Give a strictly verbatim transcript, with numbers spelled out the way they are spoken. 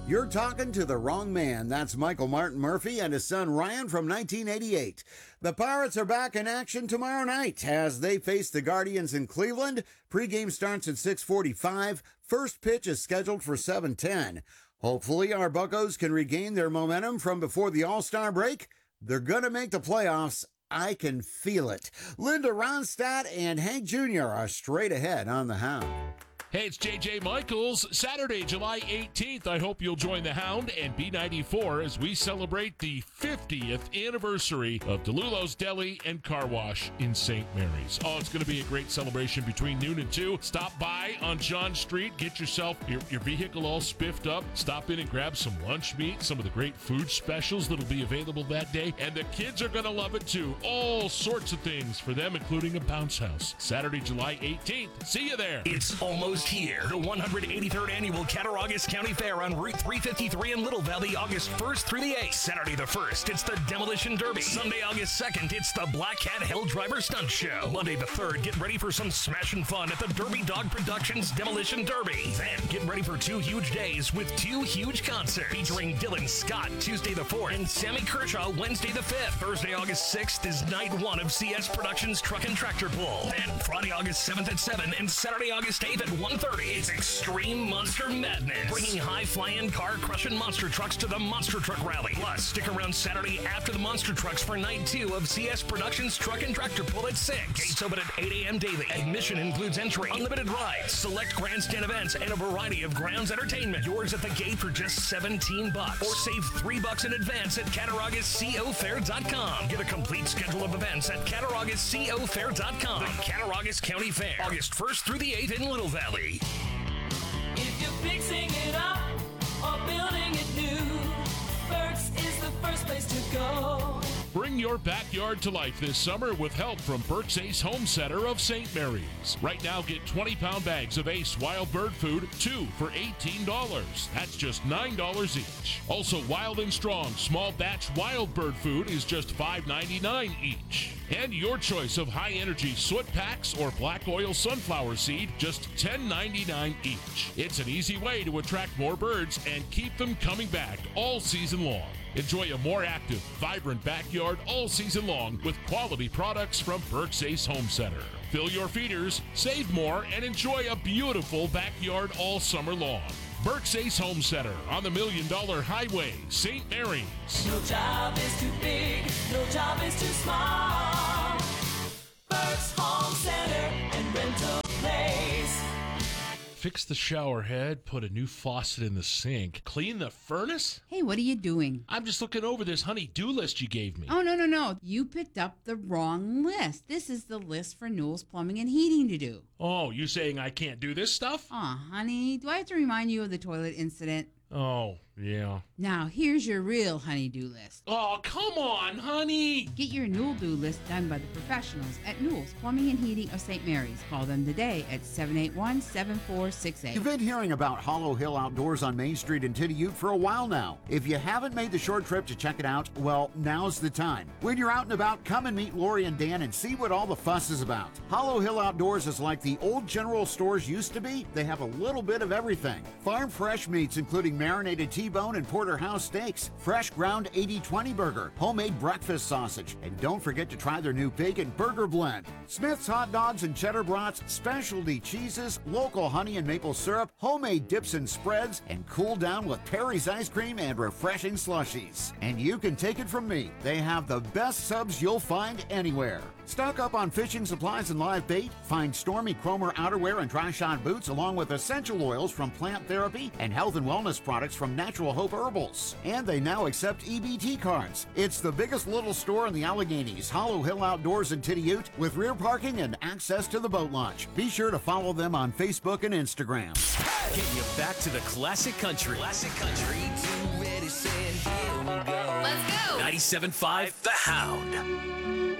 You're talking to the wrong man. That's Michael Martin Murphy and his son Ryan from nineteen eighty-eight. The Pirates are back in action tomorrow night as they face the Guardians in Cleveland. Pre-game starts at six forty-five. First pitch is scheduled for seven ten. Hopefully our Buccos can regain their momentum from before the All-Star break. They're going to make the playoffs. I can feel it. Linda Ronstadt and Hank Junior are straight ahead on the Hound. Hey, it's J J Michaels. Saturday, July eighteenth. I hope you'll join the Hound and B ninety-four as we celebrate the fiftieth anniversary of DeLulo's Deli and Car Wash in Saint Mary's. Oh, it's going to be a great celebration between noon and two. Stop by on John Street. Get yourself your, your vehicle all spiffed up. Stop in and grab some lunch meat, some of the great food specials that'll be available that day. And the kids are going to love it too. All sorts of things for them, including a bounce house. Saturday, July eighteenth. See you there. It's almost here. The one hundred eighty-third Annual Cattaraugus County Fair on Route three fifty-three in Little Valley, August first through the eighth. Saturday the first, it's the Demolition Derby. Sunday, August second, it's the Black Cat Hell Driver Stunt Show. Monday the third, get ready for some smashing fun at the Derby Dog Productions Demolition Derby. Then get ready for two huge days with two huge concerts featuring Dylan Scott Tuesday the fourth and Sammy Kershaw Wednesday the fifth. Thursday, August sixth is night one of C S Productions Truck and Tractor Pull. Then Friday, August seventh at seven and Saturday, August eighth at one thirty. It's Extreme Monster Madness, bringing high-flying, car-crushing monster trucks to the Monster Truck Rally. Plus, stick around Saturday after the monster trucks for night two of C S Productions Truck and Tractor Pull at six. Gates open at eight a.m. daily. Admission includes entry, unlimited rides, select grandstand events, and a variety of grounds entertainment. Yours at the gate for just seventeen bucks, or save three bucks in advance at Cattaraugus Co Fair dot com. Get a complete schedule of events at Cattaraugus Co Fair dot com. The Cattaraugus County Fair, August first through the eighth in Little Valley. If you're fixing it up or building it new, Burke's is the first place to go. Bring your backyard to life this summer with help from Burke's Ace Home Center of Saint Mary's. Right now, get twenty-pound bags of Ace Wild Bird Food, two for eighteen dollars. That's just nine dollars each. Also, Wild and Strong Small Batch Wild Bird Food is just five ninety-nine each. And your choice of high-energy soot packs or black oil sunflower seed, just ten ninety-nine each. It's an easy way to attract more birds and keep them coming back all season long. Enjoy a more active, vibrant backyard all season long with quality products from Burke's Ace Home Center. Fill your feeders, save more, and enjoy a beautiful backyard all summer long. Burke's Ace Home Center on the Million Dollar Highway, Saint Mary's. No job is too big, no job is too small. Burke's Home Center and Rental Place. Fix the shower head, put a new faucet in the sink, clean the furnace? Hey, what are you doing? I'm just looking over this honey-do list you gave me. Oh, no, no, no. You picked up the wrong list. This is the list for Newell's Plumbing and Heating to do. Oh, you saying I can't do this stuff? Aw, honey, do I have to remind you of the toilet incident? Oh, yeah. Now, here's your real honey-do list. Oh, come on, honey. Get your Newell do list done by the professionals at Newell's Plumbing and Heating of Saint Mary's. Call them today at seven eight one, seven four six eight. You've been hearing about Hollow Hill Outdoors on Main Street in Tidiute for a while now. If you haven't made the short trip to check it out, well, now's the time. When you're out and about, come and meet Lori and Dan and see what all the fuss is about. Hollow Hill Outdoors is like the old general stores used to be. They have a little bit of everything. Farm fresh meats, including marinated T-bone and porterhouse steaks, fresh ground eighty twenty burger, homemade breakfast sausage, and don't forget to try their new bacon burger blend. Smith's hot dogs and cheddar brats, specialty cheeses, local honey and maple syrup, homemade dips and spreads, and cool down with Perry's ice cream and refreshing slushies. And you can take it from me, they have the best subs you'll find anywhere. Stock up on fishing supplies and live bait. Find Stormy Cromer outerwear and dry shot boots along with essential oils from Plant Therapy and health and wellness products from Natural Hope Herbals. And they now accept E B T cards. It's the biggest little store in the Alleghenies, Hollow Hill Outdoors in Tidiute, with rear parking and access to the boat launch. Be sure to follow them on Facebook and Instagram. Getting you back to the classic country. Classic country. Let's go. ninety-seven point five The Hound.